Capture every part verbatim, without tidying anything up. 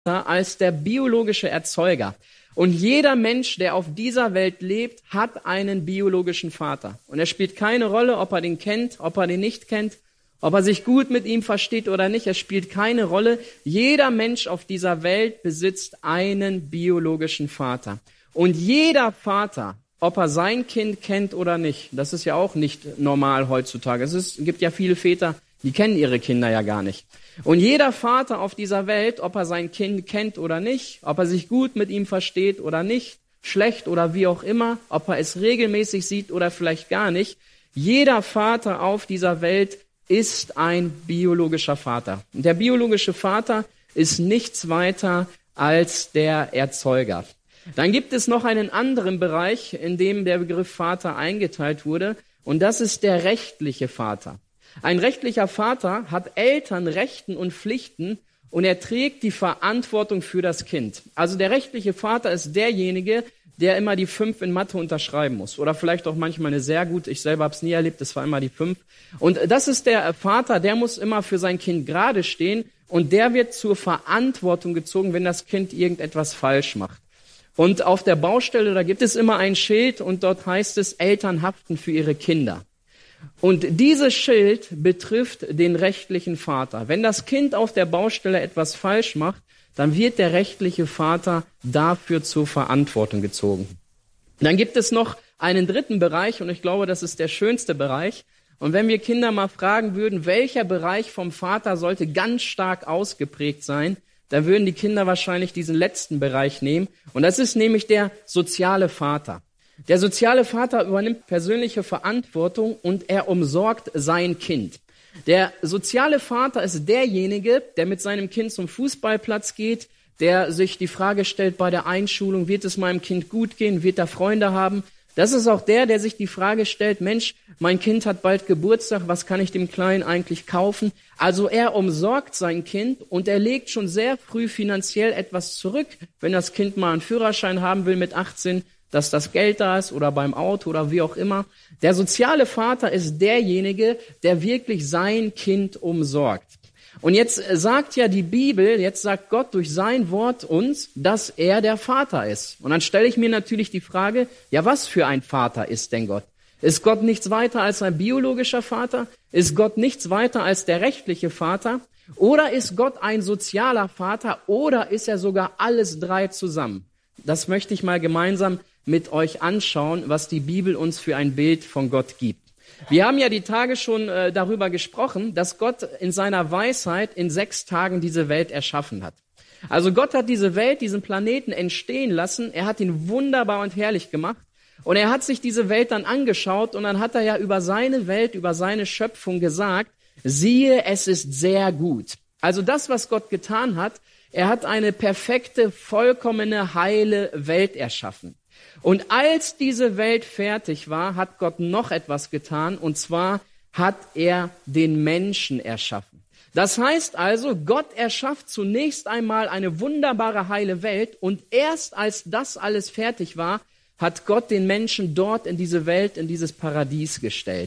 als der biologische Erzeuger. Und jeder Mensch, der auf dieser Welt lebt, hat einen biologischen Vater. Und es spielt keine Rolle, ob er den kennt, ob er den nicht kennt, ob er sich gut mit ihm versteht oder nicht. Es spielt keine Rolle. Jeder Mensch auf dieser Welt besitzt einen biologischen Vater. Und jeder Vater, ob er sein Kind kennt oder nicht, das ist ja auch nicht normal heutzutage. Es ist, gibt ja viele Väter, die kennen ihre Kinder ja gar nicht. Und jeder Vater auf dieser Welt, ob er sein Kind kennt oder nicht, ob er sich gut mit ihm versteht oder nicht, schlecht oder wie auch immer, ob er es regelmäßig sieht oder vielleicht gar nicht, jeder Vater auf dieser Welt ist ein biologischer Vater. Und der biologische Vater ist nichts weiter als der Erzeuger. Dann gibt es noch einen anderen Bereich, in dem der Begriff Vater eingeteilt wurde, und das ist der rechtliche Vater. Ein rechtlicher Vater hat Eltern, Rechten und Pflichten und er trägt die Verantwortung für das Kind. Also der rechtliche Vater ist derjenige, der immer die fünf in Mathe unterschreiben muss. Oder vielleicht auch manchmal eine sehr gut, ich selber habe es nie erlebt, das war immer die fünf. Und das ist der Vater, der muss immer für sein Kind gerade stehen und der wird zur Verantwortung gezogen, wenn das Kind irgendetwas falsch macht. Und auf der Baustelle, da gibt es immer ein Schild und dort heißt es, Eltern haften für ihre Kinder. Und dieses Schild betrifft den rechtlichen Vater. Wenn das Kind auf der Baustelle etwas falsch macht, dann wird der rechtliche Vater dafür zur Verantwortung gezogen. Dann gibt es noch einen dritten Bereich und ich glaube, das ist der schönste Bereich. Und wenn wir Kinder mal fragen würden, welcher Bereich vom Vater sollte ganz stark ausgeprägt sein, da würden die Kinder wahrscheinlich diesen letzten Bereich nehmen. Und das ist nämlich der soziale Vater. Der soziale Vater übernimmt persönliche Verantwortung und er umsorgt sein Kind. Der soziale Vater ist derjenige, der mit seinem Kind zum Fußballplatz geht, der sich die Frage stellt bei der Einschulung, wird es meinem Kind gut gehen, wird er Freunde haben? Das ist auch der, der sich die Frage stellt, Mensch, mein Kind hat bald Geburtstag, was kann ich dem Kleinen eigentlich kaufen? Also er umsorgt sein Kind und er legt schon sehr früh finanziell etwas zurück, wenn das Kind mal einen Führerschein haben will mit achtzehn, dass das Geld da ist oder beim Auto oder wie auch immer. Der soziale Vater ist derjenige, der wirklich sein Kind umsorgt. Und jetzt sagt ja die Bibel, jetzt sagt Gott durch sein Wort uns, dass er der Vater ist. Und dann stelle ich mir natürlich die Frage, ja, was für ein Vater ist denn Gott? Ist Gott nichts weiter als ein biologischer Vater? Ist Gott nichts weiter als der rechtliche Vater? Oder ist Gott ein sozialer Vater? Oder ist er sogar alles drei zusammen? Das möchte ich mal gemeinsam mit euch anschauen, was die Bibel uns für ein Bild von Gott gibt. Wir haben ja die Tage schon äh, darüber gesprochen, dass Gott in seiner Weisheit in sechs Tagen diese Welt erschaffen hat. Also Gott hat diese Welt, diesen Planeten entstehen lassen, er hat ihn wunderbar und herrlich gemacht und er hat sich diese Welt dann angeschaut und dann hat er ja über seine Welt, über seine Schöpfung gesagt, siehe, es ist sehr gut. Also das, was Gott getan hat, er hat eine perfekte, vollkommene, heile Welt erschaffen. Und als diese Welt fertig war, hat Gott noch etwas getan, und zwar hat er den Menschen erschaffen. Das heißt also, Gott erschafft zunächst einmal eine wunderbare, heile Welt, und erst als das alles fertig war, hat Gott den Menschen dort in diese Welt, in dieses Paradies gestellt.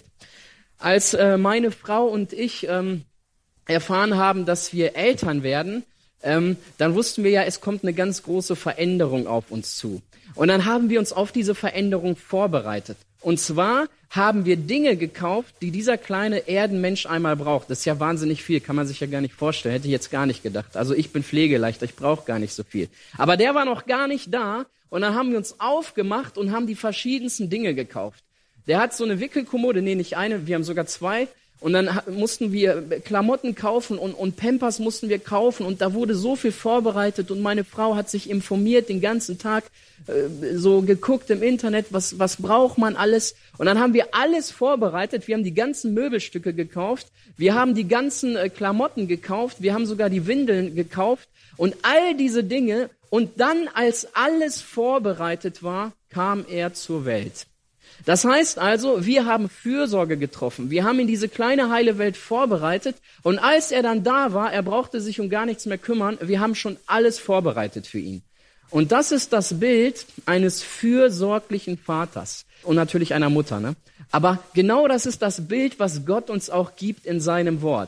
Als äh, meine Frau und ich ähm, erfahren haben, dass wir Eltern werden, ähm, dann wussten wir ja, es kommt eine ganz große Veränderung auf uns zu. Und dann haben wir uns auf diese Veränderung vorbereitet. Und zwar haben wir Dinge gekauft, die dieser kleine Erdenmensch einmal braucht. Das ist ja wahnsinnig viel, kann man sich ja gar nicht vorstellen. Hätte ich jetzt gar nicht gedacht. Also ich bin pflegeleichter, ich brauche gar nicht so viel. Aber der war noch gar nicht da. Und dann haben wir uns aufgemacht und haben die verschiedensten Dinge gekauft. Der hat so eine Wickelkommode, nee, nicht eine, wir haben sogar zwei. Und dann mussten wir Klamotten kaufen und, und Pampers mussten wir kaufen und da wurde so viel vorbereitet und meine Frau hat sich informiert den ganzen Tag, äh, so geguckt im Internet, was, was braucht man alles. Und dann haben wir alles vorbereitet, wir haben die ganzen Möbelstücke gekauft, wir haben die ganzen äh, Klamotten gekauft, wir haben sogar die Windeln gekauft und all diese Dinge. Und dann, als alles vorbereitet war, kam er zur Welt. Das heißt also, wir haben Fürsorge getroffen. Wir haben ihn diese kleine heile Welt vorbereitet. Und als er dann da war, er brauchte sich um gar nichts mehr kümmern. Wir haben schon alles vorbereitet für ihn. Und das ist das Bild eines fürsorglichen Vaters. Und natürlich einer Mutter, ne? Aber genau das ist das Bild, was Gott uns auch gibt in seinem Wort.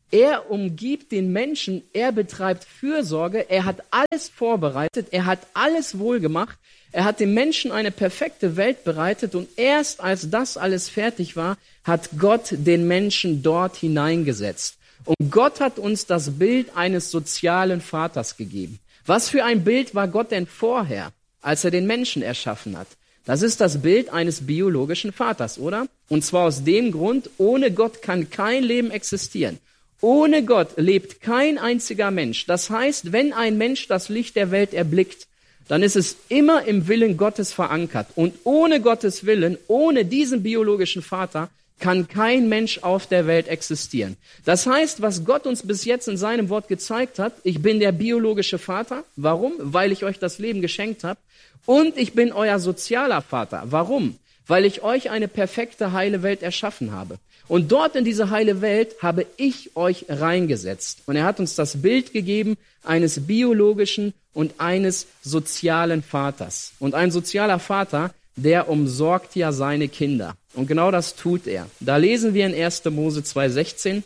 Er umgibt den Menschen, er betreibt Fürsorge, er hat alles vorbereitet, er hat alles wohlgemacht, er hat dem Menschen eine perfekte Welt bereitet und erst als das alles fertig war, hat Gott den Menschen dort hineingesetzt. Und Gott hat uns das Bild eines sozialen Vaters gegeben. Was für ein Bild war Gott denn vorher, als er den Menschen erschaffen hat? Das ist das Bild eines biologischen Vaters, oder? Und zwar aus dem Grund, ohne Gott kann kein Leben existieren. Ohne Gott lebt kein einziger Mensch. Das heißt, wenn ein Mensch das Licht der Welt erblickt, dann ist es immer im Willen Gottes verankert. Und ohne Gottes Willen, ohne diesen biologischen Vater, kann kein Mensch auf der Welt existieren. Das heißt, was Gott uns bis jetzt in seinem Wort gezeigt hat, ich bin der biologische Vater. Warum? Weil ich euch das Leben geschenkt habe. Und ich bin euer sozialer Vater. Warum? Weil ich euch eine perfekte, heile Welt erschaffen habe. Und dort in diese heile Welt habe ich euch reingesetzt. Und er hat uns das Bild gegeben eines biologischen und eines sozialen Vaters. Und ein sozialer Vater, der umsorgt ja seine Kinder. Und genau das tut er. Da lesen wir in erster Mose zwei sechzehn.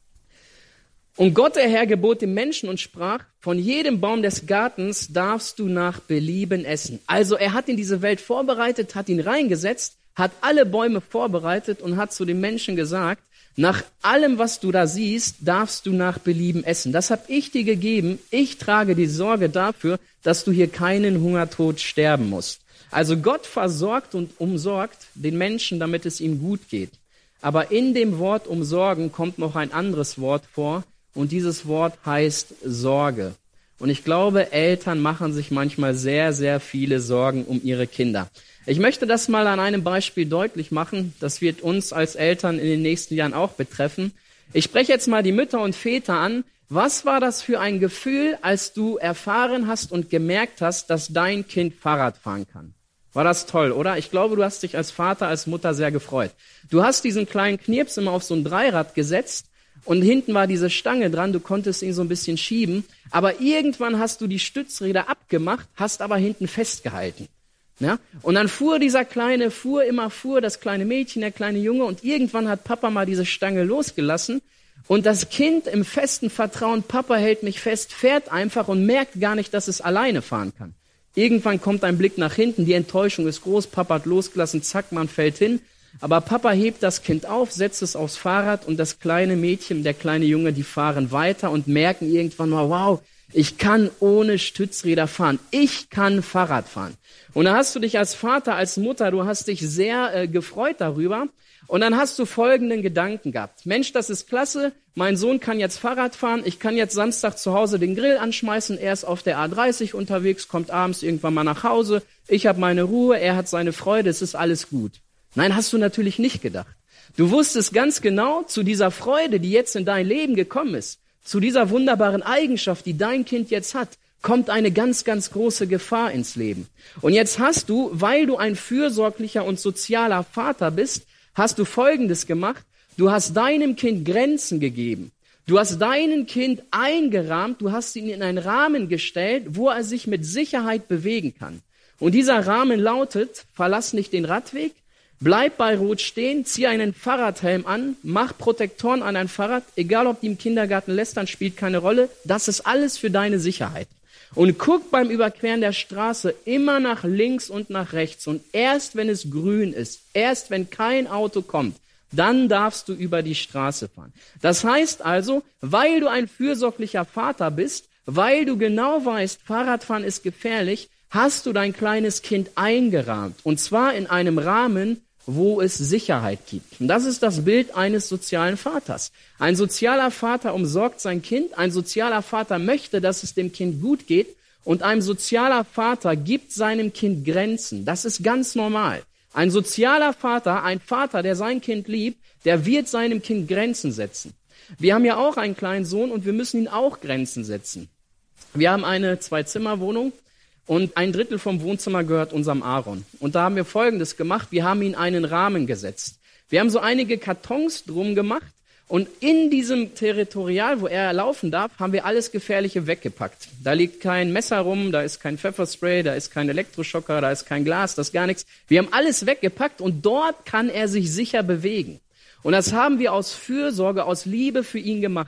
Und Gott, der Herr, gebot dem Menschen und sprach, von jedem Baum des Gartens darfst du nach Belieben essen. Also er hat in diese Welt vorbereitet, hat ihn reingesetzt, hat alle Bäume vorbereitet und hat zu dem Menschen gesagt, nach allem, was du da siehst, darfst du nach Belieben essen. Das habe ich dir gegeben. Ich trage die Sorge dafür, dass du hier keinen Hungertod sterben musst. Also Gott versorgt und umsorgt den Menschen, damit es ihm gut geht. Aber in dem Wort umsorgen kommt noch ein anderes Wort vor und dieses Wort heißt Sorge. Und ich glaube, Eltern machen sich manchmal sehr, sehr viele Sorgen um ihre Kinder. Ich möchte das mal an einem Beispiel deutlich machen. Das wird uns als Eltern in den nächsten Jahren auch betreffen. Ich spreche jetzt mal die Mütter und Väter an. Was war das für ein Gefühl, als du erfahren hast und gemerkt hast, dass dein Kind Fahrrad fahren kann? War das toll, oder? Ich glaube, du hast dich als Vater, als Mutter sehr gefreut. Du hast diesen kleinen Knirps immer auf so ein Dreirad gesetzt und hinten war diese Stange dran, du konntest ihn so ein bisschen schieben, aber irgendwann hast du die Stützräder abgemacht, hast aber hinten festgehalten. Ja? Und dann fuhr dieser kleine, fuhr immer fuhr, das kleine Mädchen, der kleine Junge und irgendwann hat Papa mal diese Stange losgelassen und das Kind im festen Vertrauen, Papa hält mich fest, fährt einfach und merkt gar nicht, dass es alleine fahren kann. Irgendwann kommt ein Blick nach hinten, die Enttäuschung ist groß, Papa hat losgelassen, zack, man fällt hin. Aber Papa hebt das Kind auf, setzt es aufs Fahrrad und das kleine Mädchen, der kleine Junge, die fahren weiter und merken irgendwann mal, wow, ich kann ohne Stützräder fahren, ich kann Fahrrad fahren. Und da hast du dich als Vater, als Mutter, du hast dich sehr äh, gefreut darüber. Und dann hast du folgenden Gedanken gehabt. Mensch, das ist klasse, mein Sohn kann jetzt Fahrrad fahren, ich kann jetzt Samstag zu Hause den Grill anschmeißen, er ist auf der A dreißig unterwegs, kommt abends irgendwann mal nach Hause, ich habe meine Ruhe, er hat seine Freude, es ist alles gut. Nein, hast du natürlich nicht gedacht. Du wusstest ganz genau, zu dieser Freude, die jetzt in dein Leben gekommen ist, zu dieser wunderbaren Eigenschaft, die dein Kind jetzt hat, kommt eine ganz, ganz große Gefahr ins Leben. Und jetzt hast du, weil du ein fürsorglicher und sozialer Vater bist, hast du Folgendes gemacht. Du hast deinem Kind Grenzen gegeben. Du hast deinem Kind eingerahmt, du hast ihn in einen Rahmen gestellt, wo er sich mit Sicherheit bewegen kann. Und dieser Rahmen lautet, verlass nicht den Radweg, bleib bei Rot stehen, zieh einen Fahrradhelm an, mach Protektoren an dein Fahrrad, egal ob die im Kindergarten lästern, spielt keine Rolle. Das ist alles für deine Sicherheit. Und guck beim Überqueren der Straße immer nach links und nach rechts. Und erst wenn es grün ist, erst wenn kein Auto kommt, dann darfst du über die Straße fahren. Das heißt also, weil du ein fürsorglicher Vater bist, weil du genau weißt, Fahrradfahren ist gefährlich, hast du dein kleines Kind eingerahmt. Und zwar in einem Rahmen, wo es Sicherheit gibt. Und das ist das Bild eines sozialen Vaters. Ein sozialer Vater umsorgt sein Kind, ein sozialer Vater möchte, dass es dem Kind gut geht und ein sozialer Vater gibt seinem Kind Grenzen. Das ist ganz normal. Ein sozialer Vater, ein Vater, der sein Kind liebt, der wird seinem Kind Grenzen setzen. Wir haben ja auch einen kleinen Sohn und wir müssen ihn auch Grenzen setzen. Wir haben eine Zwei-Zimmer-Wohnung. Und ein Drittel vom Wohnzimmer gehört unserem Aaron. Und da haben wir Folgendes gemacht. Wir haben ihn einen Rahmen gesetzt. Wir haben so einige Kartons drum gemacht. Und in diesem Territorial, wo er laufen darf, haben wir alles Gefährliche weggepackt. Da liegt kein Messer rum, da ist kein Pfefferspray, da ist kein Elektroschocker, da ist kein Glas, das ist gar nichts. Wir haben alles weggepackt und dort kann er sich sicher bewegen. Und das haben wir aus Fürsorge, aus Liebe für ihn gemacht.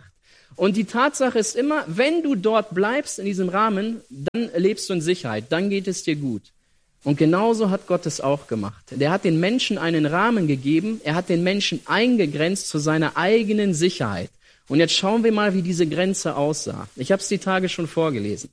Und die Tatsache ist immer, wenn du dort bleibst in diesem Rahmen, dann lebst du in Sicherheit, dann geht es dir gut. Und genauso hat Gott es auch gemacht. Der hat den Menschen einen Rahmen gegeben, er hat den Menschen eingegrenzt zu seiner eigenen Sicherheit. Und jetzt schauen wir mal, wie diese Grenze aussah. Ich habe es die Tage schon vorgelesen.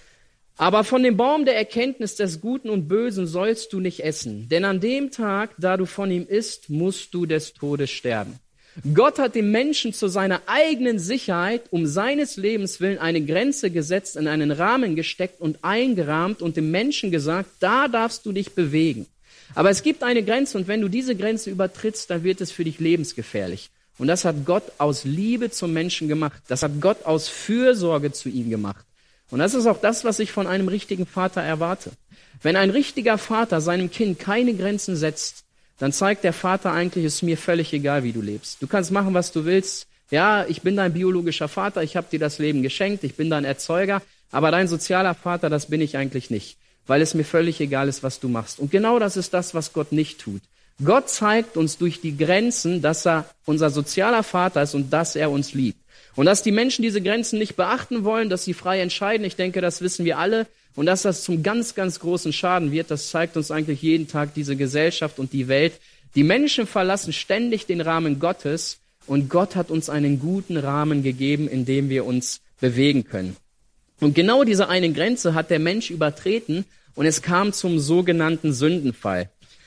Aber von dem Baum der Erkenntnis des Guten und Bösen sollst du nicht essen, denn an dem Tag, da du von ihm isst, musst du des Todes sterben. Gott hat dem Menschen zu seiner eigenen Sicherheit um seines Lebens willen eine Grenze gesetzt, in einen Rahmen gesteckt und eingerahmt und dem Menschen gesagt, da darfst du dich bewegen. Aber es gibt eine Grenze und wenn du diese Grenze übertrittst, dann wird es für dich lebensgefährlich. Und das hat Gott aus Liebe zum Menschen gemacht. Das hat Gott aus Fürsorge zu ihm gemacht. Und das ist auch das, was ich von einem richtigen Vater erwarte. Wenn ein richtiger Vater seinem Kind keine Grenzen setzt, dann zeigt der Vater eigentlich, es ist mir völlig egal, wie du lebst. Du kannst machen, was du willst. Ja, ich bin dein biologischer Vater, ich habe dir das Leben geschenkt, ich bin dein Erzeuger, aber dein sozialer Vater, das bin ich eigentlich nicht, weil es mir völlig egal ist, was du machst. Und genau das ist das, was Gott nicht tut. Gott zeigt uns durch die Grenzen, dass er unser sozialer Vater ist und dass er uns liebt. Und dass die Menschen diese Grenzen nicht beachten wollen, dass sie frei entscheiden, ich denke, das wissen wir alle. Und dass das zum ganz, ganz großen Schaden wird, das zeigt uns eigentlich jeden Tag diese Gesellschaft und die Welt. Die Menschen verlassen ständig den Rahmen Gottes und Gott hat uns einen guten Rahmen gegeben, in dem wir uns bewegen können. Und genau diese eine Grenze hat der Mensch übertreten und es kam zum sogenannten Sündenfall.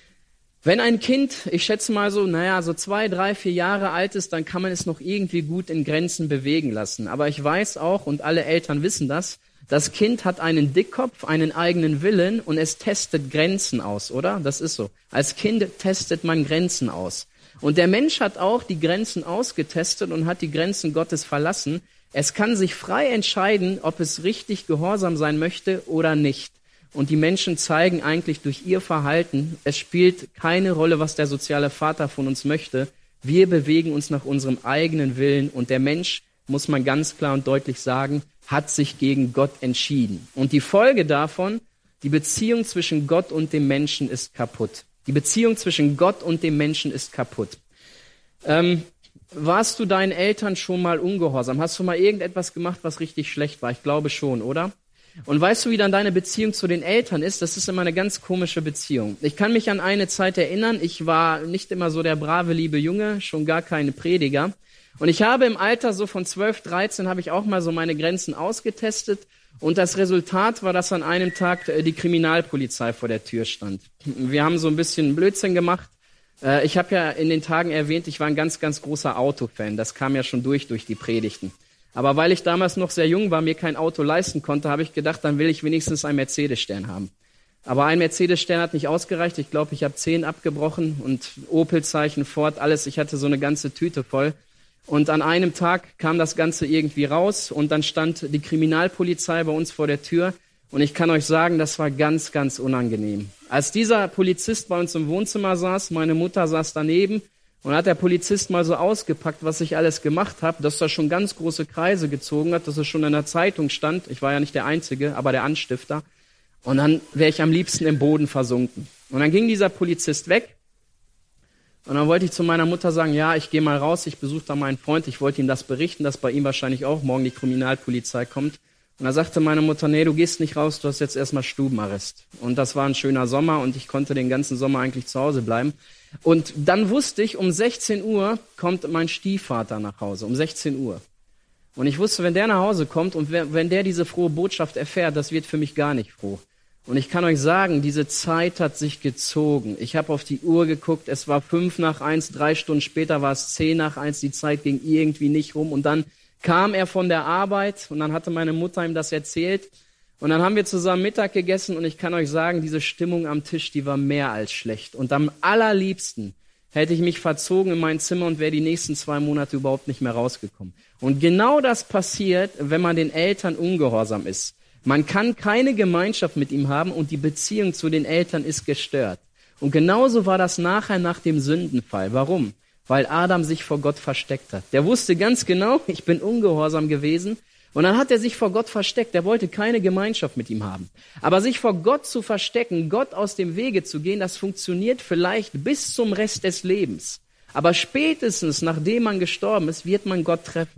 Wenn ein Kind, ich schätze mal so, naja, so zwei, drei, vier Jahre alt ist, dann kann man es noch irgendwie gut in Grenzen bewegen lassen. Aber ich weiß auch, und alle Eltern wissen das, das Kind hat einen Dickkopf, einen eigenen Willen und es testet Grenzen aus, oder? Das ist so. Als Kind testet man Grenzen aus. Und der Mensch hat auch die Grenzen ausgetestet und hat die Grenzen Gottes verlassen. Es kann sich frei entscheiden, ob es richtig gehorsam sein möchte oder nicht. Und die Menschen zeigen eigentlich durch ihr Verhalten, es spielt keine Rolle, was der soziale Vater von uns möchte. Wir bewegen uns nach unserem eigenen Willen und der Mensch, muss man ganz klar und deutlich sagen, hat sich gegen Gott entschieden. Und die Folge davon, die Beziehung zwischen Gott und dem Menschen ist kaputt. Die Beziehung zwischen Gott und dem Menschen ist kaputt. Ähm, warst du deinen Eltern schon mal ungehorsam? Hast du mal irgendetwas gemacht, was richtig schlecht war? Ich glaube schon, oder? Und weißt du, wie dann deine Beziehung zu den Eltern ist? Das ist immer eine ganz komische Beziehung. Ich kann mich an eine Zeit erinnern, ich war nicht immer so der brave, liebe Junge, schon gar kein Prediger. Und ich habe im Alter so von zwölf, dreizehn habe ich auch mal so meine Grenzen ausgetestet. Und das Resultat war, dass an einem Tag die Kriminalpolizei vor der Tür stand. Wir haben so ein bisschen Blödsinn gemacht. Ich habe ja in den Tagen erwähnt, ich war ein ganz, ganz großer Autofan. Das kam ja schon durch, durch die Predigten. Aber weil ich damals noch sehr jung war, mir kein Auto leisten konnte, habe ich gedacht, dann will ich wenigstens einen Mercedes-Stern haben. Aber ein Mercedes-Stern hat nicht ausgereicht. Ich glaube, ich habe zehn abgebrochen und Opel-Zeichen, Ford, alles. Ich hatte so eine ganze Tüte voll. Und an einem Tag kam das Ganze irgendwie raus und dann stand die Kriminalpolizei bei uns vor der Tür. Und ich kann euch sagen, das war ganz, ganz unangenehm. Als dieser Polizist bei uns im Wohnzimmer saß, meine Mutter saß daneben, und hat der Polizist mal so ausgepackt, was ich alles gemacht habe, dass er schon ganz große Kreise gezogen hat, dass es schon in der Zeitung stand. Ich war ja nicht der Einzige, aber der Anstifter. Und dann wäre ich am liebsten im Boden versunken. Und dann ging dieser Polizist weg. Und dann wollte ich zu meiner Mutter sagen, ja, ich gehe mal raus, ich besuche da meinen Freund. Ich wollte ihm das berichten, dass bei ihm wahrscheinlich auch morgen die Kriminalpolizei kommt. Und da sagte meine Mutter, nee, du gehst nicht raus, du hast jetzt erstmal Stubenarrest. Und das war ein schöner Sommer und ich konnte den ganzen Sommer eigentlich zu Hause bleiben. Und dann wusste ich, um sechzehn Uhr kommt mein Stiefvater nach Hause, um sechzehn Uhr. Und ich wusste, wenn der nach Hause kommt und wenn der diese frohe Botschaft erfährt, das wird für mich gar nicht froh. Und ich kann euch sagen, diese Zeit hat sich gezogen. Ich habe auf die Uhr geguckt, es war fünf nach eins, drei Stunden später war es zehn nach eins, die Zeit ging irgendwie nicht rum. Und dann kam er von der Arbeit und dann hatte meine Mutter ihm das erzählt. Und dann haben wir zusammen Mittag gegessen und ich kann euch sagen, diese Stimmung am Tisch, die war mehr als schlecht. Und am allerliebsten hätte ich mich verzogen in mein Zimmer und wäre die nächsten zwei Monate überhaupt nicht mehr rausgekommen. Und genau das passiert, wenn man den Eltern ungehorsam ist. Man kann keine Gemeinschaft mit ihm haben und die Beziehung zu den Eltern ist gestört. Und genauso war das nachher nach dem Sündenfall. Warum? Weil Adam sich vor Gott versteckt hat. Der wusste ganz genau, ich bin ungehorsam gewesen. Und dann hat er sich vor Gott versteckt. Er wollte keine Gemeinschaft mit ihm haben. Aber sich vor Gott zu verstecken, Gott aus dem Wege zu gehen, das funktioniert vielleicht bis zum Rest des Lebens. Aber spätestens, nachdem man gestorben ist, wird man Gott treffen.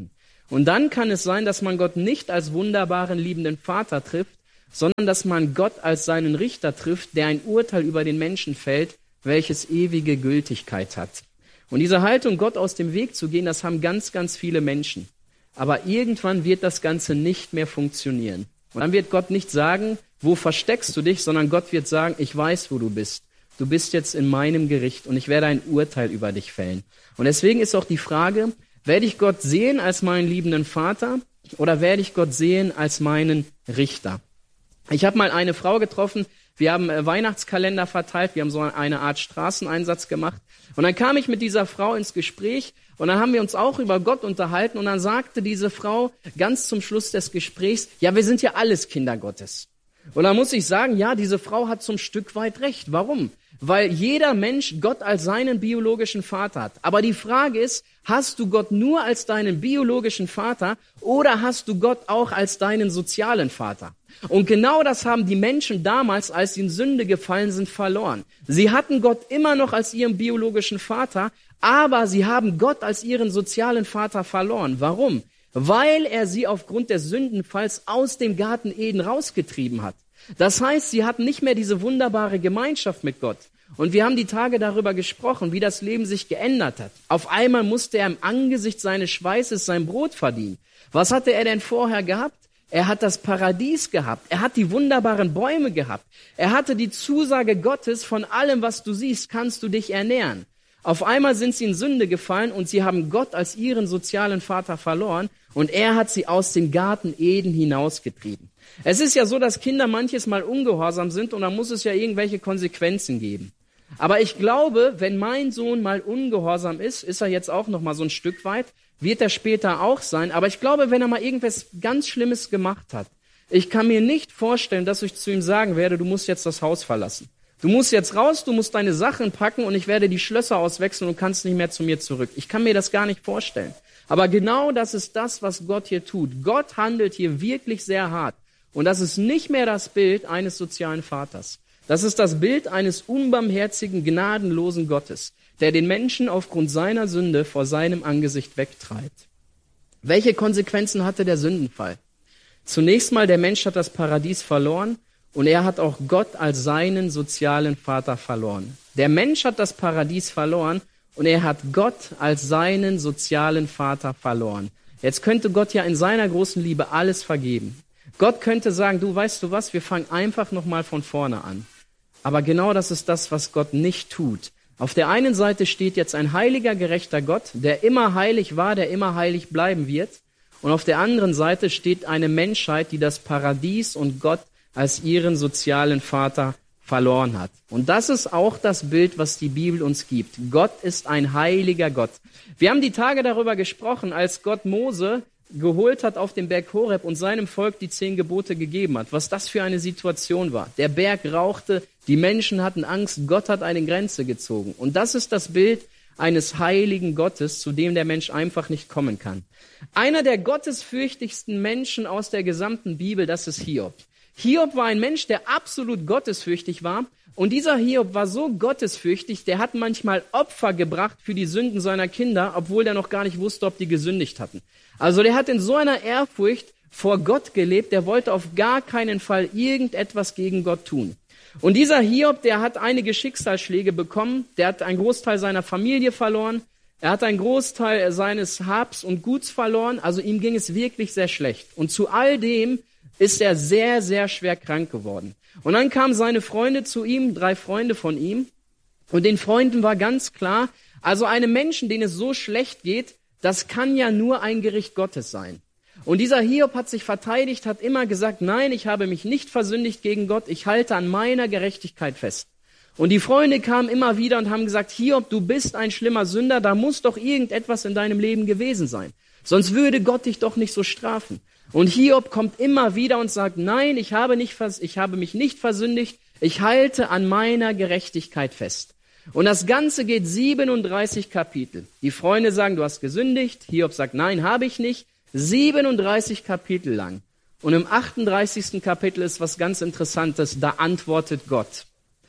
Und dann kann es sein, dass man Gott nicht als wunderbaren, liebenden Vater trifft, sondern dass man Gott als seinen Richter trifft, der ein Urteil über den Menschen fällt, welches ewige Gültigkeit hat. Und diese Haltung, Gott aus dem Weg zu gehen, das haben ganz, ganz viele Menschen. Aber irgendwann wird das Ganze nicht mehr funktionieren. Und dann wird Gott nicht sagen, wo versteckst du dich, sondern Gott wird sagen, ich weiß, wo du bist. Du bist jetzt in meinem Gericht und ich werde ein Urteil über dich fällen. Und deswegen ist auch die Frage, werde ich Gott sehen als meinen liebenden Vater oder werde ich Gott sehen als meinen Richter? Ich habe mal eine Frau getroffen, wir haben Weihnachtskalender verteilt, wir haben so eine Art Straßeneinsatz gemacht. Und dann kam ich mit dieser Frau ins Gespräch und dann haben wir uns auch über Gott unterhalten und dann sagte diese Frau ganz zum Schluss des Gesprächs, ja, wir sind ja alles Kinder Gottes. Und dann muss ich sagen, ja, diese Frau hat zum Stück weit recht. Warum? Weil jeder Mensch Gott als seinen biologischen Vater hat. Aber die Frage ist, hast du Gott nur als deinen biologischen Vater oder hast du Gott auch als deinen sozialen Vater? Und genau das haben die Menschen damals, als sie in Sünde gefallen sind, verloren. Sie hatten Gott immer noch als ihren biologischen Vater, aber sie haben Gott als ihren sozialen Vater verloren. Warum? Weil er sie aufgrund des Sündenfalls aus dem Garten Eden rausgetrieben hat. Das heißt, sie hatten nicht mehr diese wunderbare Gemeinschaft mit Gott. Und wir haben die Tage darüber gesprochen, wie das Leben sich geändert hat. Auf einmal musste er im Angesicht seines Schweißes sein Brot verdienen. Was hatte er denn vorher gehabt? Er hat das Paradies gehabt. Er hat die wunderbaren Bäume gehabt. Er hatte die Zusage Gottes, von allem, was du siehst, kannst du dich ernähren. Auf einmal sind sie in Sünde gefallen und sie haben Gott als ihren sozialen Vater verloren und er hat sie aus dem Garten Eden hinausgetrieben. Es ist ja so, dass Kinder manches Mal ungehorsam sind und da muss es ja irgendwelche Konsequenzen geben. Aber ich glaube, wenn mein Sohn mal ungehorsam ist, ist er jetzt auch noch mal so ein Stück weit, wird er später auch sein. Aber ich glaube, wenn er mal irgendwas ganz Schlimmes gemacht hat, ich kann mir nicht vorstellen, dass ich zu ihm sagen werde, du musst jetzt das Haus verlassen. Du musst jetzt raus, du musst deine Sachen packen und ich werde die Schlösser auswechseln und kannst nicht mehr zu mir zurück. Ich kann mir das gar nicht vorstellen. Aber genau das ist das, was Gott hier tut. Gott handelt hier wirklich sehr hart. Und das ist nicht mehr das Bild eines sozialen Vaters. Das ist das Bild eines unbarmherzigen, gnadenlosen Gottes, der den Menschen aufgrund seiner Sünde vor seinem Angesicht wegtreibt. Welche Konsequenzen hatte der Sündenfall? Zunächst mal, der Mensch hat das Paradies verloren und er hat auch Gott als seinen sozialen Vater verloren. Der Mensch hat das Paradies verloren und er hat Gott als seinen sozialen Vater verloren. Jetzt könnte Gott ja in seiner großen Liebe alles vergeben. Gott könnte sagen, du weißt du was, wir fangen einfach nochmal von vorne an. Aber genau das ist das, was Gott nicht tut. Auf der einen Seite steht jetzt ein heiliger, gerechter Gott, der immer heilig war, der immer heilig bleiben wird. Und auf der anderen Seite steht eine Menschheit, die das Paradies und Gott als ihren sozialen Vater verloren hat. Und das ist auch das Bild, was die Bibel uns gibt. Gott ist ein heiliger Gott. Wir haben die Tage darüber gesprochen, als Gott Mose geholt hat auf dem Berg Horeb und seinem Volk die zehn Gebote gegeben hat, was das für eine Situation war. Der Berg rauchte, die Menschen hatten Angst, Gott hat eine Grenze gezogen. Und das ist das Bild eines heiligen Gottes, zu dem der Mensch einfach nicht kommen kann. Einer der gottesfürchtigsten Menschen aus der gesamten Bibel, das ist Hiob. Hiob war ein Mensch, der absolut gottesfürchtig war. Und dieser Hiob war so gottesfürchtig, der hat manchmal Opfer gebracht für die Sünden seiner Kinder, obwohl der noch gar nicht wusste, ob die gesündigt hatten. Also der hat in so einer Ehrfurcht vor Gott gelebt, der wollte auf gar keinen Fall irgendetwas gegen Gott tun. Und dieser Hiob, der hat einige Schicksalsschläge bekommen, der hat einen Großteil seiner Familie verloren, er hat einen Großteil seines Habs und Guts verloren, also ihm ging es wirklich sehr schlecht. Und zu all dem ist er sehr, sehr schwer krank geworden. Und dann kamen seine Freunde zu ihm, drei Freunde von ihm, und den Freunden war ganz klar, also einem Menschen, denen es so schlecht geht, das kann ja nur ein Gericht Gottes sein. Und dieser Hiob hat sich verteidigt, hat immer gesagt, nein, ich habe mich nicht versündigt gegen Gott, ich halte an meiner Gerechtigkeit fest. Und die Freunde kamen immer wieder und haben gesagt, Hiob, du bist ein schlimmer Sünder, da muss doch irgendetwas in deinem Leben gewesen sein. Sonst würde Gott dich doch nicht so strafen. Und Hiob kommt immer wieder und sagt, nein, ich habe, nicht, ich habe mich nicht versündigt, ich halte an meiner Gerechtigkeit fest. Und das Ganze geht siebenunddreißig Kapitel. Die Freunde sagen, du hast gesündigt. Hiob sagt, nein, habe ich nicht. siebenunddreißig Kapitel lang. Und im achtunddreißigsten Kapitel ist was ganz Interessantes. Da antwortet Gott.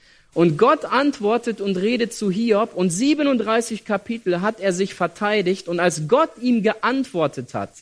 Und Gott antwortet und redet zu Hiob. Und siebenunddreißig Kapitel hat er sich verteidigt. Und als Gott ihm geantwortet hat,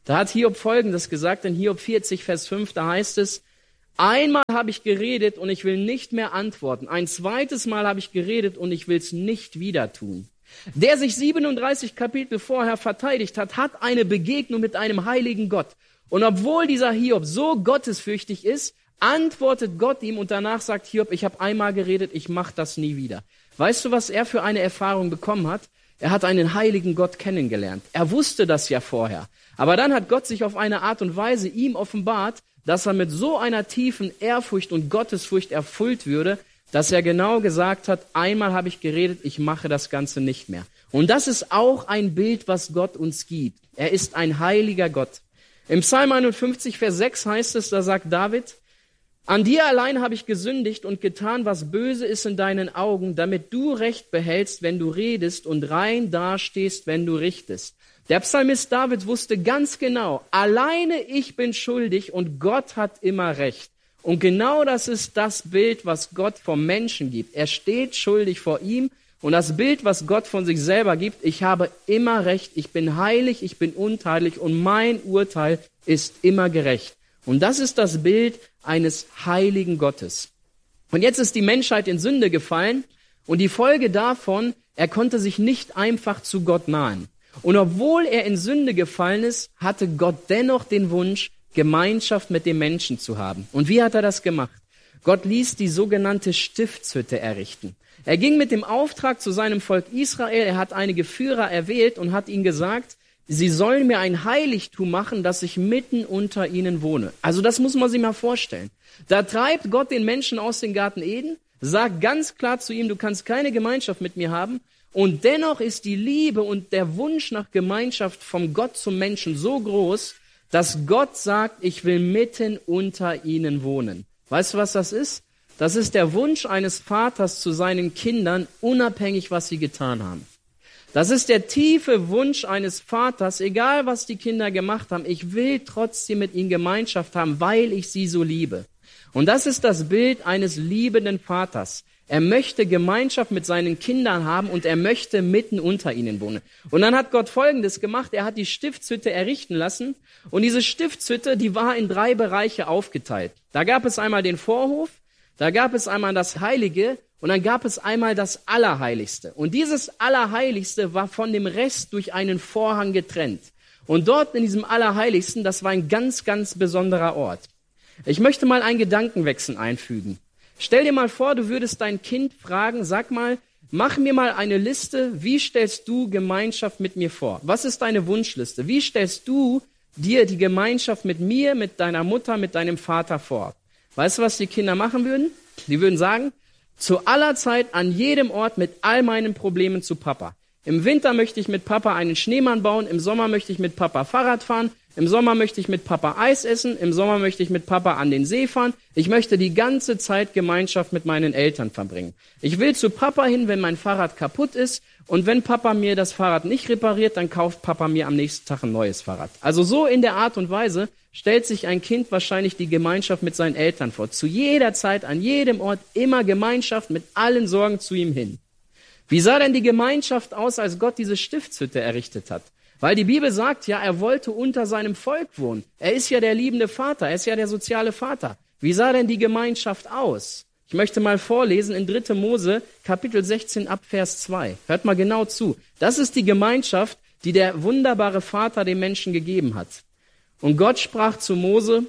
Da hat Hiob Folgendes gesagt, in Hiob vierzig, Vers fünf, da heißt es, einmal habe ich geredet und ich will nicht mehr antworten. Ein zweites Mal habe ich geredet und ich will es nicht wieder tun. Der sich siebenunddreißig Kapitel vorher verteidigt hat, hat eine Begegnung mit einem heiligen Gott. Und obwohl dieser Hiob so gottesfürchtig ist, antwortet Gott ihm und danach sagt Hiob, ich habe einmal geredet, ich mache das nie wieder. Weißt du, was er für eine Erfahrung bekommen hat? Er hat einen heiligen Gott kennengelernt. Er wusste das ja vorher. Aber dann hat Gott sich auf eine Art und Weise ihm offenbart, dass er mit so einer tiefen Ehrfurcht und Gottesfurcht erfüllt würde, dass er genau gesagt hat, einmal habe ich geredet, ich mache das Ganze nicht mehr. Und das ist auch ein Bild, was Gott uns gibt. Er ist ein heiliger Gott. Im Psalm einundfünfzig, Vers sechs heißt es, da sagt David, an dir allein habe ich gesündigt und getan, was böse ist in deinen Augen, damit du Recht behältst, wenn du redest und rein dastehst, wenn du richtest. Der Psalmist David wusste ganz genau, alleine ich bin schuldig und Gott hat immer Recht. Und genau das ist das Bild, was Gott vom Menschen gibt. Er steht schuldig vor ihm und das Bild, was Gott von sich selber gibt, ich habe immer Recht, ich bin heilig, ich bin untadelig und mein Urteil ist immer gerecht. Und das ist das Bild eines heiligen Gottes. Und jetzt ist die Menschheit in Sünde gefallen und die Folge davon, er konnte sich nicht einfach zu Gott nahen. Und obwohl er in Sünde gefallen ist, hatte Gott dennoch den Wunsch, Gemeinschaft mit dem Menschen zu haben. Und wie hat er das gemacht? Gott ließ die sogenannte Stiftshütte errichten. Er ging mit dem Auftrag zu seinem Volk Israel, er hat einige Führer erwählt und hat ihnen gesagt, sie sollen mir ein Heiligtum machen, dass ich mitten unter ihnen wohne. Also das muss man sich mal vorstellen. Da treibt Gott den Menschen aus dem Garten Eden, sagt ganz klar zu ihm, du kannst keine Gemeinschaft mit mir haben. Und dennoch ist die Liebe und der Wunsch nach Gemeinschaft vom Gott zum Menschen so groß, dass Gott sagt, ich will mitten unter ihnen wohnen. Weißt du, was das ist? Das ist der Wunsch eines Vaters zu seinen Kindern, unabhängig, was sie getan haben. Das ist der tiefe Wunsch eines Vaters, egal was die Kinder gemacht haben, ich will trotzdem mit ihnen Gemeinschaft haben, weil ich sie so liebe. Und das ist das Bild eines liebenden Vaters. Er möchte Gemeinschaft mit seinen Kindern haben und er möchte mitten unter ihnen wohnen. Und dann hat Gott Folgendes gemacht, er hat die Stiftshütte errichten lassen und diese Stiftshütte, die war in drei Bereiche aufgeteilt. Da gab es einmal den Vorhof, da gab es einmal das Heilige und dann gab es einmal das Allerheiligste. Und dieses Allerheiligste war von dem Rest durch einen Vorhang getrennt. Und dort in diesem Allerheiligsten, das war ein ganz, ganz besonderer Ort. Ich möchte mal einen Gedankenwechsel einfügen. Stell dir mal vor, du würdest dein Kind fragen, sag mal, mach mir mal eine Liste, wie stellst du Gemeinschaft mit mir vor? Was ist deine Wunschliste? Wie stellst du dir die Gemeinschaft mit mir, mit deiner Mutter, mit deinem Vater vor? Weißt du, was die Kinder machen würden? Die würden sagen, zu aller Zeit, an jedem Ort, mit all meinen Problemen zu Papa. Im Winter möchte ich mit Papa einen Schneemann bauen, im Sommer möchte ich mit Papa Fahrrad fahren, im Sommer möchte ich mit Papa Eis essen, im Sommer möchte ich mit Papa an den See fahren. Ich möchte die ganze Zeit Gemeinschaft mit meinen Eltern verbringen. Ich will zu Papa hin, wenn mein Fahrrad kaputt ist und wenn Papa mir das Fahrrad nicht repariert, dann kauft Papa mir am nächsten Tag ein neues Fahrrad. Also so in der Art und Weise stellt sich ein Kind wahrscheinlich die Gemeinschaft mit seinen Eltern vor. Zu jeder Zeit, an jedem Ort, immer Gemeinschaft mit allen Sorgen zu ihm hin. Wie sah denn die Gemeinschaft aus, als Gott diese Stiftshütte errichtet hat? Weil die Bibel sagt ja, er wollte unter seinem Volk wohnen. Er ist ja der liebende Vater, er ist ja der soziale Vater. Wie sah denn die Gemeinschaft aus? Ich möchte mal vorlesen in dritter Mose, Kapitel sechzehn, ab Vers zwei. Hört mal genau zu. Das ist die Gemeinschaft, die der wunderbare Vater dem Menschen gegeben hat. Und Gott sprach zu Mose,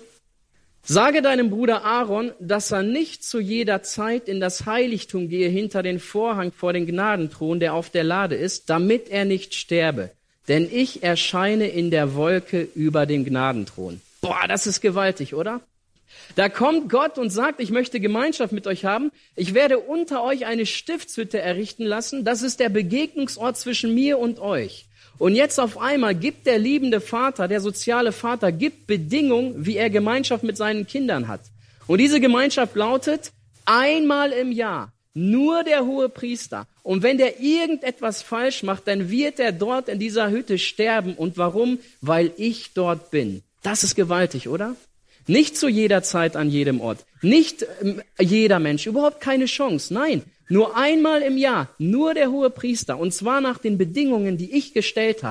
sage deinem Bruder Aaron, dass er nicht zu jeder Zeit in das Heiligtum gehe hinter den Vorhang vor den Gnadenthron, der auf der Lade ist, damit er nicht sterbe. Denn ich erscheine in der Wolke über dem Gnadenthron. Boah, das ist gewaltig, oder? Da kommt Gott und sagt, ich möchte Gemeinschaft mit euch haben. Ich werde unter euch eine Stiftshütte errichten lassen. Das ist der Begegnungsort zwischen mir und euch. Und jetzt auf einmal gibt der liebende Vater, der soziale Vater, gibt Bedingungen, wie er Gemeinschaft mit seinen Kindern hat. Und diese Gemeinschaft lautet, einmal im Jahr, nur der Hohepriester. Und wenn der irgendetwas falsch macht, dann wird er dort in dieser Hütte sterben. Und warum? Weil ich dort bin. Das ist gewaltig, oder? Nicht zu jeder Zeit an jedem Ort. Nicht äh, jeder Mensch. Überhaupt keine Chance. Nein, nur einmal im Jahr. Nur der Hohepriester. Und zwar nach den Bedingungen, die ich gestellt habe.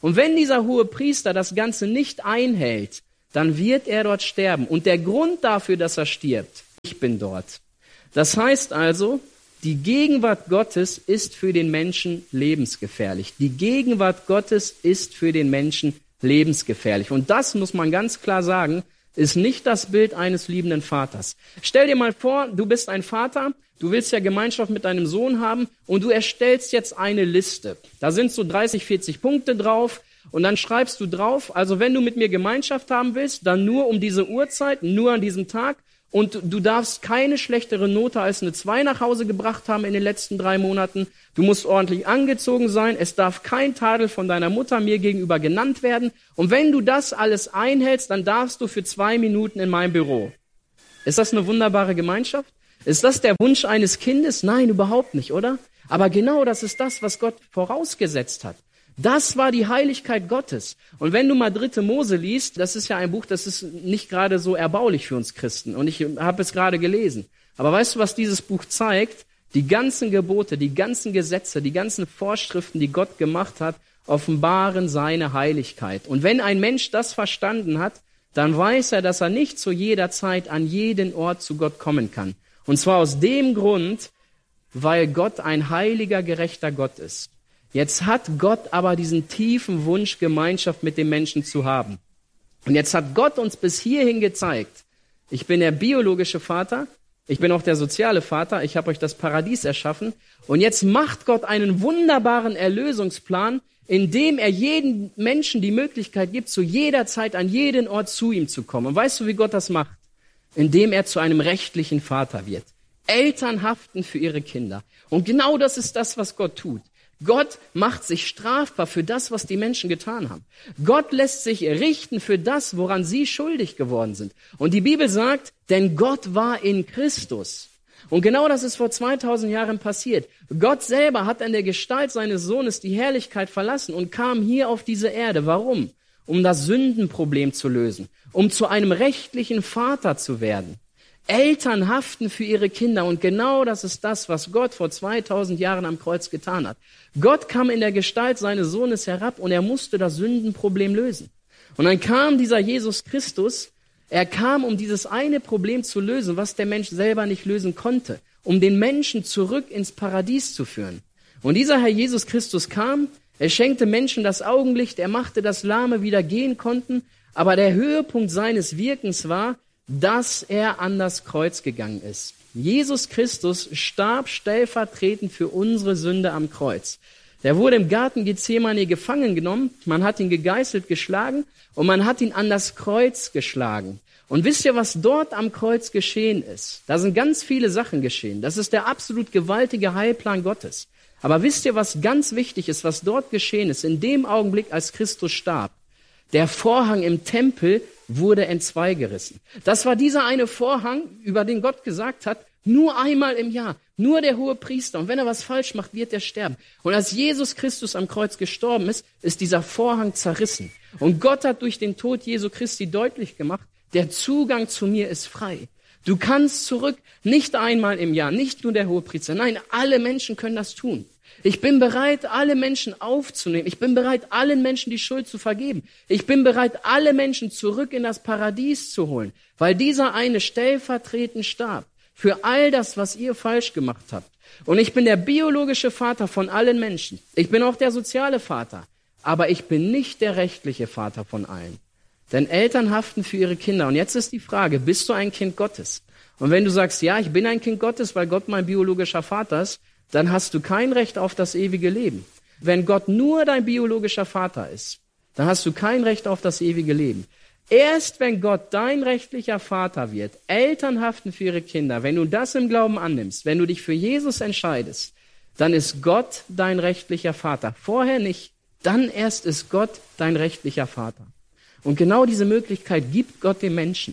Und wenn dieser hohe Priester das Ganze nicht einhält, dann wird er dort sterben. Und der Grund dafür, dass er stirbt, ich bin dort. Das heißt also, die Gegenwart Gottes ist für den Menschen lebensgefährlich. Die Gegenwart Gottes ist für den Menschen lebensgefährlich. Und das muss man ganz klar sagen, ist nicht das Bild eines liebenden Vaters. Stell dir mal vor, du bist ein Vater, du willst ja Gemeinschaft mit deinem Sohn haben und du erstellst jetzt eine Liste. Da sind so dreißig, vierzig Punkte drauf und dann schreibst du drauf, also wenn du mit mir Gemeinschaft haben willst, dann nur um diese Uhrzeit, nur an diesem Tag. Und du darfst keine schlechtere Note als eine zwei nach Hause gebracht haben in den letzten drei Monaten. Du musst ordentlich angezogen sein. Es darf kein Tadel von deiner Mutter mir gegenüber genannt werden. Und wenn du das alles einhältst, dann darfst du für zwei Minuten in mein Büro. Ist das eine wunderbare Gemeinschaft? Ist das der Wunsch eines Kindes? Nein, überhaupt nicht, oder? Aber genau das ist das, was Gott vorausgesetzt hat. Das war die Heiligkeit Gottes. Und wenn du mal dritte Mose liest, das ist ja ein Buch, das ist nicht gerade so erbaulich für uns Christen. Und ich habe es gerade gelesen. Aber weißt du, was dieses Buch zeigt? Die ganzen Gebote, die ganzen Gesetze, die ganzen Vorschriften, die Gott gemacht hat, offenbaren seine Heiligkeit. Und wenn ein Mensch das verstanden hat, dann weiß er, dass er nicht zu jeder Zeit an jeden Ort zu Gott kommen kann. Und zwar aus dem Grund, weil Gott ein heiliger, gerechter Gott ist. Jetzt hat Gott aber diesen tiefen Wunsch, Gemeinschaft mit dem Menschen zu haben. Und jetzt hat Gott uns bis hierhin gezeigt, ich bin der biologische Vater, ich bin auch der soziale Vater, ich habe euch das Paradies erschaffen. Und jetzt macht Gott einen wunderbaren Erlösungsplan, in dem er jedem Menschen die Möglichkeit gibt, zu jeder Zeit an jeden Ort zu ihm zu kommen. Und weißt du, wie Gott das macht? Indem er zu einem rechtlichen Vater wird. Eltern haften für ihre Kinder. Und genau das ist das, was Gott tut. Gott macht sich strafbar für das, was die Menschen getan haben. Gott lässt sich richten für das, woran sie schuldig geworden sind. Und die Bibel sagt, denn Gott war in Christus. Und genau das ist vor zweitausend Jahren passiert. Gott selber hat in der Gestalt seines Sohnes die Herrlichkeit verlassen und kam hier auf diese Erde. Warum? Um das Sündenproblem zu lösen, um zu einem rechtlichen Vater zu werden. Eltern haften für ihre Kinder und genau das ist das, was Gott vor zweitausend Jahren am Kreuz getan hat. Gott kam in der Gestalt seines Sohnes herab und er musste das Sündenproblem lösen. Und dann kam dieser Jesus Christus, er kam, um dieses eine Problem zu lösen, was der Mensch selber nicht lösen konnte, um den Menschen zurück ins Paradies zu führen. Und dieser Herr Jesus Christus kam, er schenkte Menschen das Augenlicht, er machte, dass Lahme wieder gehen konnten, aber der Höhepunkt seines Wirkens war, dass er an das Kreuz gegangen ist. Jesus Christus starb stellvertretend für unsere Sünde am Kreuz. Der wurde im Garten Gethsemane gefangen genommen, man hat ihn gegeißelt, geschlagen und man hat ihn an das Kreuz geschlagen. Und wisst ihr, was dort am Kreuz geschehen ist? Da sind ganz viele Sachen geschehen. Das ist der absolut gewaltige Heilplan Gottes. Aber wisst ihr, was ganz wichtig ist, was dort geschehen ist, in dem Augenblick, als Christus starb? Der Vorhang im Tempel wurde entzweigerissen. Das war dieser eine Vorhang, über den Gott gesagt hat, nur einmal im Jahr, nur der hohe Priester. Und wenn er was falsch macht, wird er sterben. Und als Jesus Christus am Kreuz gestorben ist, ist dieser Vorhang zerrissen. Und Gott hat durch den Tod Jesu Christi deutlich gemacht, der Zugang zu mir ist frei. Du kannst zurück, nicht einmal im Jahr, nicht nur der hohe Priester. Nein, alle Menschen können das tun. Ich bin bereit, alle Menschen aufzunehmen. Ich bin bereit, allen Menschen die Schuld zu vergeben. Ich bin bereit, alle Menschen zurück in das Paradies zu holen, weil dieser eine stellvertretend starb für all das, was ihr falsch gemacht habt. Und ich bin der biologische Vater von allen Menschen. Ich bin auch der soziale Vater. Aber ich bin nicht der rechtliche Vater von allen. Denn Eltern haften für ihre Kinder. Und jetzt ist die Frage, bist du ein Kind Gottes? Und wenn du sagst, ja, ich bin ein Kind Gottes, weil Gott mein biologischer Vater ist, dann hast du kein Recht auf das ewige Leben. Wenn Gott nur dein biologischer Vater ist, dann hast du kein Recht auf das ewige Leben. Erst wenn Gott dein rechtlicher Vater wird, Eltern haften für ihre Kinder, wenn du das im Glauben annimmst, wenn du dich für Jesus entscheidest, dann ist Gott dein rechtlicher Vater. Vorher nicht, dann erst ist Gott dein rechtlicher Vater. Und genau diese Möglichkeit gibt Gott dem Menschen.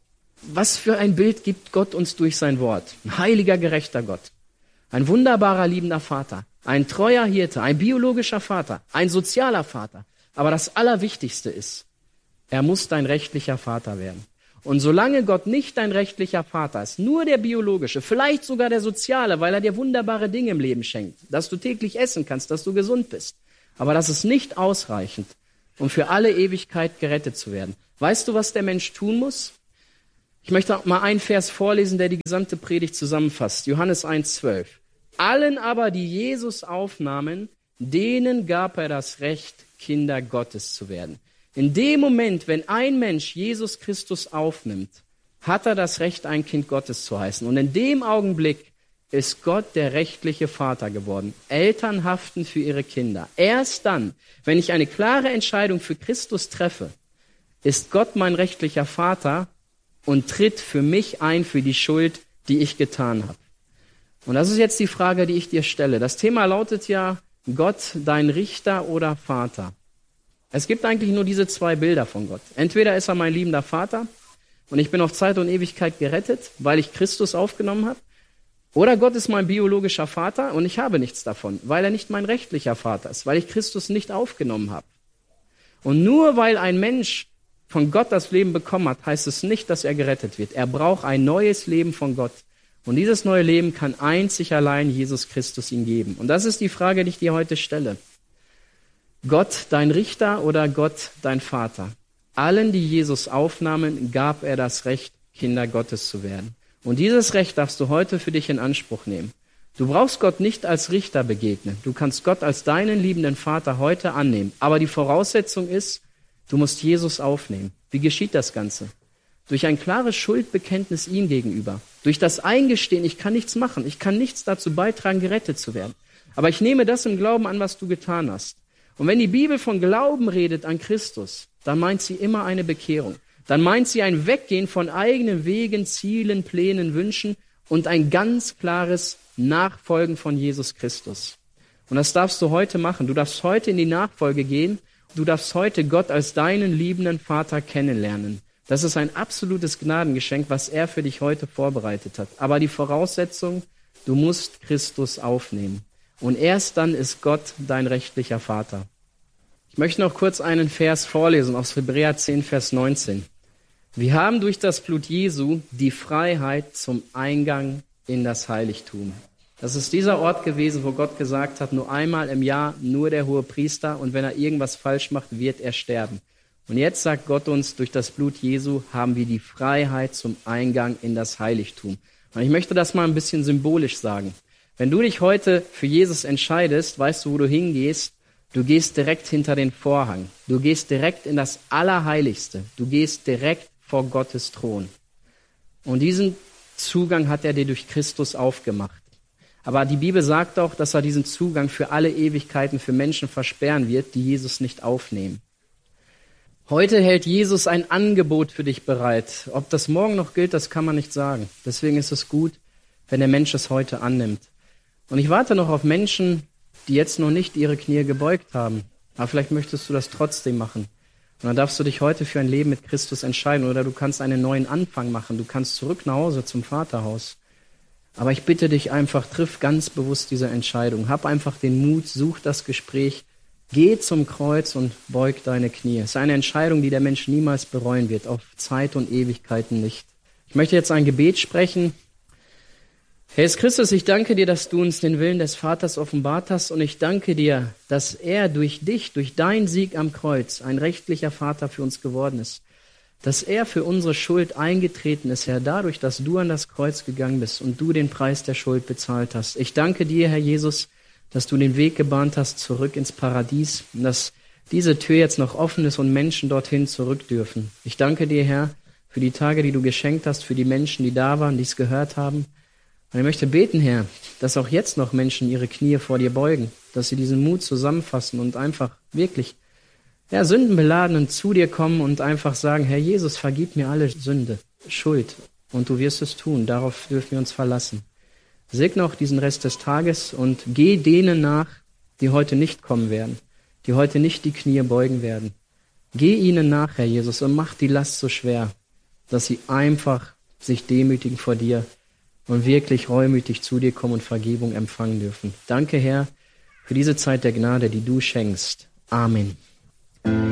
Was für ein Bild gibt Gott uns durch sein Wort? Ein heiliger, gerechter Gott. Ein wunderbarer, liebender Vater, ein treuer Hirte, ein biologischer Vater, ein sozialer Vater. Aber das Allerwichtigste ist, er muss dein rechtlicher Vater werden. Und solange Gott nicht dein rechtlicher Vater ist, nur der biologische, vielleicht sogar der soziale, weil er dir wunderbare Dinge im Leben schenkt, dass du täglich essen kannst, dass du gesund bist. Aber das ist nicht ausreichend, um für alle Ewigkeit gerettet zu werden. Weißt du, was der Mensch tun muss? Ich möchte auch mal einen Vers vorlesen, der die gesamte Predigt zusammenfasst. Johannes eins zwölf. Allen aber, die Jesus aufnahmen, denen gab er das Recht, Kinder Gottes zu werden. In dem Moment, wenn ein Mensch Jesus Christus aufnimmt, hat er das Recht, ein Kind Gottes zu heißen. Und in dem Augenblick ist Gott der rechtliche Vater geworden. Eltern haften für ihre Kinder. Erst dann, wenn ich eine klare Entscheidung für Christus treffe, ist Gott mein rechtlicher Vater und tritt für mich ein für die Schuld, die ich getan habe. Und das ist jetzt die Frage, die ich dir stelle. Das Thema lautet ja, Gott, dein Richter oder Vater. Es gibt eigentlich nur diese zwei Bilder von Gott. Entweder ist er mein liebender Vater und ich bin auf Zeit und Ewigkeit gerettet, weil ich Christus aufgenommen habe. Oder Gott ist mein biologischer Vater und ich habe nichts davon, weil er nicht mein rechtlicher Vater ist, weil ich Christus nicht aufgenommen habe. Und nur weil ein Mensch von Gott das Leben bekommen hat, heißt es nicht, dass er gerettet wird. Er braucht ein neues Leben von Gott. Und dieses neue Leben kann einzig allein Jesus Christus ihm geben. Und das ist die Frage, die ich dir heute stelle. Gott dein Richter oder Gott dein Vater? Allen, die Jesus aufnahmen, gab er das Recht, Kinder Gottes zu werden. Und dieses Recht darfst du heute für dich in Anspruch nehmen. Du brauchst Gott nicht als Richter begegnen. Du kannst Gott als deinen liebenden Vater heute annehmen. Aber die Voraussetzung ist, du musst Jesus aufnehmen. Wie geschieht das Ganze? Durch ein klares Schuldbekenntnis ihm gegenüber. Durch das Eingestehen, ich kann nichts machen. Ich kann nichts dazu beitragen, gerettet zu werden. Aber ich nehme das im Glauben an, was du getan hast. Und wenn die Bibel von Glauben redet an Christus, dann meint sie immer eine Bekehrung. Dann meint sie ein Weggehen von eigenen Wegen, Zielen, Plänen, Wünschen und ein ganz klares Nachfolgen von Jesus Christus. Und das darfst du heute machen. Du darfst heute in die Nachfolge gehen. Du darfst heute Gott als deinen liebenden Vater kennenlernen. Das ist ein absolutes Gnadengeschenk, was er für dich heute vorbereitet hat. Aber die Voraussetzung, du musst Christus aufnehmen. Und erst dann ist Gott dein rechtlicher Vater. Ich möchte noch kurz einen Vers vorlesen aus Hebräer zehn, Vers neunzehn. Wir haben durch das Blut Jesu die Freiheit zum Eingang in das Heiligtum. Das ist dieser Ort gewesen, wo Gott gesagt hat, nur einmal im Jahr, nur der hohe Priester, und wenn er irgendwas falsch macht, wird er sterben. Und jetzt sagt Gott uns, durch das Blut Jesu haben wir die Freiheit zum Eingang in das Heiligtum. Und ich möchte das mal ein bisschen symbolisch sagen. Wenn du dich heute für Jesus entscheidest, weißt du, wo du hingehst? Du gehst direkt hinter den Vorhang. Du gehst direkt in das Allerheiligste. Du gehst direkt vor Gottes Thron. Und diesen Zugang hat er dir durch Christus aufgemacht. Aber die Bibel sagt auch, dass er diesen Zugang für alle Ewigkeiten für Menschen versperren wird, die Jesus nicht aufnehmen. Heute hält Jesus ein Angebot für dich bereit. Ob das morgen noch gilt, das kann man nicht sagen. Deswegen ist es gut, wenn der Mensch es heute annimmt. Und ich warte noch auf Menschen, die jetzt noch nicht ihre Knie gebeugt haben. Aber vielleicht möchtest du das trotzdem machen. Und dann darfst du dich heute für ein Leben mit Christus entscheiden. Oder du kannst einen neuen Anfang machen. Du kannst zurück nach Hause zum Vaterhaus. Aber ich bitte dich einfach, triff ganz bewusst diese Entscheidung. Hab einfach den Mut, such das Gespräch, geh zum Kreuz und beug deine Knie. Es ist eine Entscheidung, die der Mensch niemals bereuen wird, auf Zeit und Ewigkeiten nicht. Ich möchte jetzt ein Gebet sprechen. Herr Jesus Christus, ich danke dir, dass du uns den Willen des Vaters offenbart hast, und ich danke dir, dass er durch dich, durch deinen Sieg am Kreuz, ein rechtlicher Vater für uns geworden ist. Dass er für unsere Schuld eingetreten ist, Herr, dadurch, dass du an das Kreuz gegangen bist und du den Preis der Schuld bezahlt hast. Ich danke dir, Herr Jesus, dass du den Weg gebahnt hast zurück ins Paradies und dass diese Tür jetzt noch offen ist und Menschen dorthin zurück dürfen. Ich danke dir, Herr, für die Tage, die du geschenkt hast, für die Menschen, die da waren, die es gehört haben. Und ich möchte beten, Herr, dass auch jetzt noch Menschen ihre Knie vor dir beugen, dass sie diesen Mut zusammenfassen und einfach wirklich, ja, sündenbeladenen zu dir kommen und einfach sagen, Herr Jesus, vergib mir alle Sünde, Schuld, und du wirst es tun. Darauf dürfen wir uns verlassen. Segne auch diesen Rest des Tages und geh denen nach, die heute nicht kommen werden, die heute nicht die Knie beugen werden. Geh ihnen nach, Herr Jesus, und mach die Last so schwer, dass sie einfach sich demütigen vor dir und wirklich reumütig zu dir kommen und Vergebung empfangen dürfen. Danke, Herr, für diese Zeit der Gnade, die du schenkst. Amen.